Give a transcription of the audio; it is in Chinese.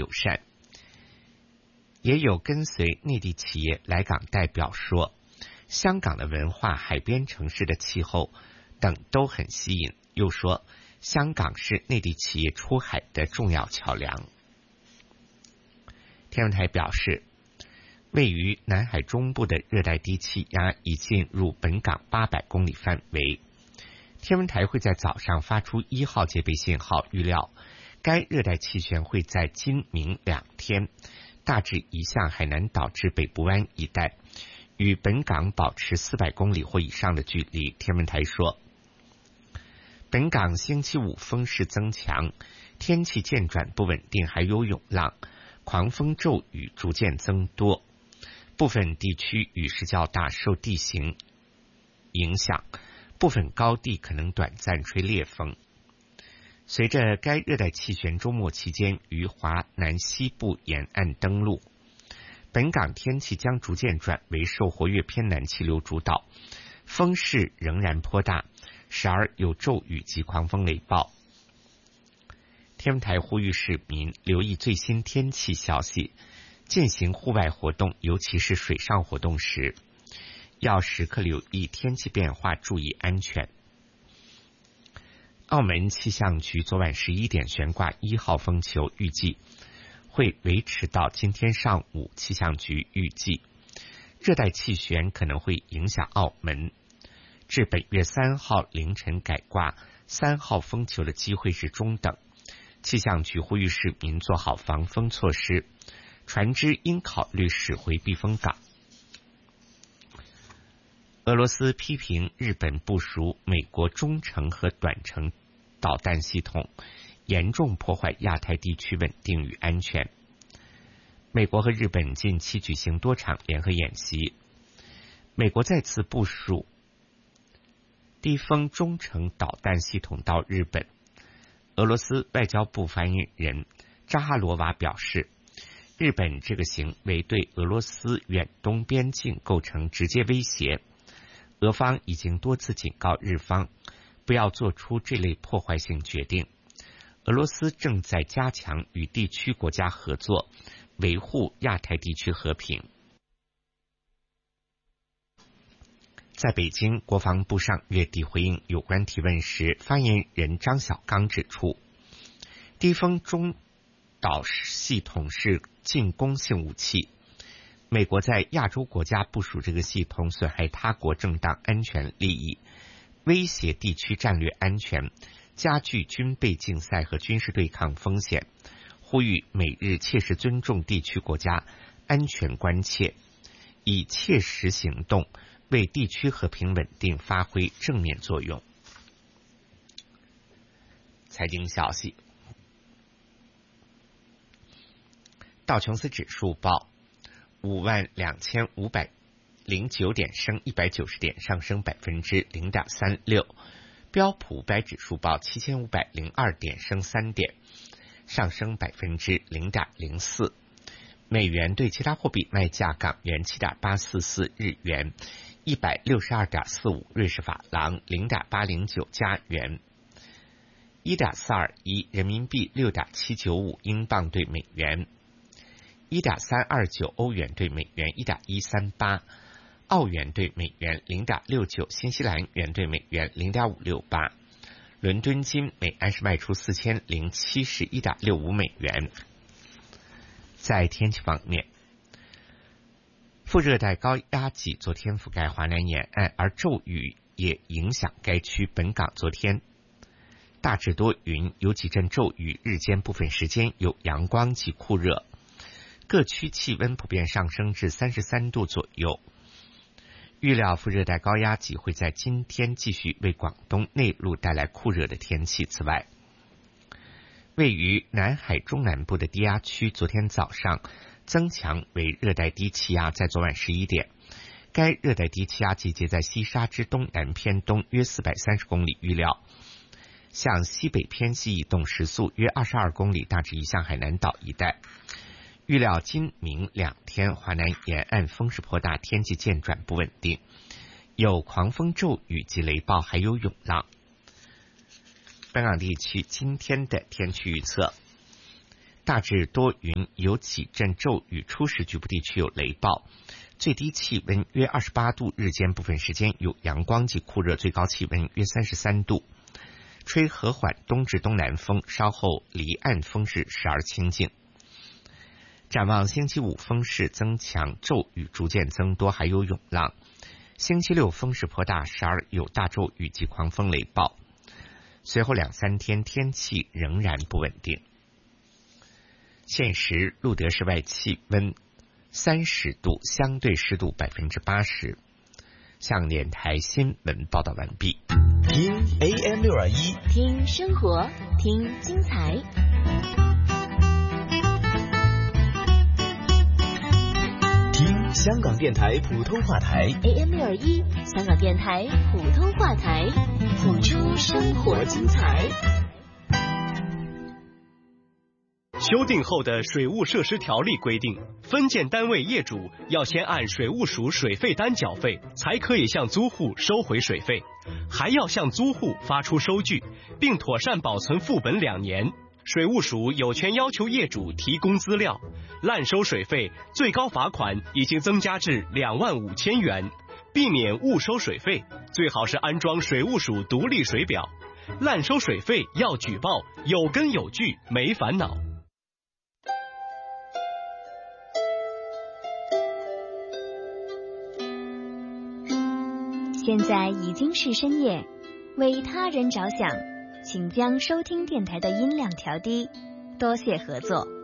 友善。也有跟随内地企业来港代表说，香港的文化、海边城市的气候等都很吸引，又说香港是内地企业出海的重要桥梁。天文台表示，位于南海中部的热带低气压已进入本港800公里范围。天文台会在早上发出1号戒备信号，预料该热带气旋会在今明2天大致移向海南岛至北部湾一带，与本港保持400公里或以上的距离。天文台说，本港星期5风势增强，天气渐转不稳定，还有涌浪，狂风骤雨逐渐增多，部分地区雨势较大，受地形影响，部分高地可能短暂吹烈风。随着该热带气旋周末期间于华南西部沿岸登陆，本港天气将逐渐转为受活跃偏南气流主导，风势仍然颇大，时而有骤雨及狂风雷暴。天文台呼吁市民留意最新天气消息，进行户外活动，尤其是水上活动时，要时刻留意天气变化，注意安全。澳门气象局昨晚11点悬挂1号风球，预计会维持到今天上午。气象局预计，热带气旋可能会影响澳门，至本月3号凌晨改挂3号风球的机会是中等。气象局呼吁市民做好防风措施，船只应考虑驶回避风港。俄罗斯批评日本部署美国中程和短程导弹系统，严重破坏亚太地区稳定与安全。美国和日本近期举行多场联合演习，美国再次部署低风中程导弹系统到日本。俄罗斯外交部发言人扎哈罗娃表示，日本这个行为对俄罗斯远东边境构成直接威胁，俄方已经多次警告日方不要做出这类破坏性决定。俄罗斯正在加强与地区国家合作，维护亚太地区和平。在北京，国防部上月底回应有关提问时，发言人张晓刚指出，低风中导系统是进攻性武器，美国在亚洲国家部署这个系统，损害他国正当安全利益，威胁地区战略安全，加剧军备竞赛和军事对抗风险，呼吁美日切实尊重地区国家安全关切，以切实行动为地区和平稳定发挥正面作用。财经消息，道琼斯指数报52509点，升190点，上升0.36%。标普500指数报7502点，升3点，上升0.04%。美元对其他货币卖价：港元7.844，日元162.45，瑞士法郎0.809，加元1.421，人民币6.795，英镑对美元1.329，欧元对美元1.138，澳元对美元0.69，新西兰元对美元0.568。伦敦金每安士卖出4071.65美元。在天气方面，副热带高压脊昨天覆盖华南沿岸，而骤雨也影响该区。本港昨天大致多云，有几阵骤雨，日间部分时间有阳光及酷热，各区气温普遍上升至33度左右。预料副热带高压脊会在今天继续为广东内陆带来酷热的天气。此外，位于南海中南部的低压区昨天早上增强为热带低气压，在昨晚11点，该热带低气压集结在西沙之东南偏东约430公里，预料向西北偏西移动，时速约22公里，大致移向海南岛一带。预料今明2天华南沿岸风势颇大，天气渐转不稳定，有狂风骤雨及雷暴，还有涌浪。本港地区今天的天气预测： 大致多云，有几阵骤雨，初时局部地区有雷暴。最低气温约28度，日间部分时间有阳光及酷热，最高气温约33度。吹和缓东至东南风，稍后离岸风势时而清劲。展望星期五风势增强，骤雨逐渐增多，还有涌浪。星期六风势颇大，时而有大骤雨及狂风雷暴。随后2-3天天气仍然不稳定。现时路德市外气温30度，相对湿度80%。香港电台新闻报道完毕。 听 AM621， 听生活，听精彩。 听香港电台普通话台 AM621，香港电台普通话台，谱出生活精彩。 修订后的水务设施条例规定，分建单位业主要先按水务署水费单缴费，才可以向租户收回水费，还要向租户发出收据，并妥善保存副本2年。水务署有权要求业主提供资料，滥收水费最高罚款已经增加至25000元。避免误收水费，最好是安装水务署独立水表。滥收水费要举报，有根有据，没烦恼。 现在已经是深夜，为他人着想，请将收听电台的音量调低，多谢合作。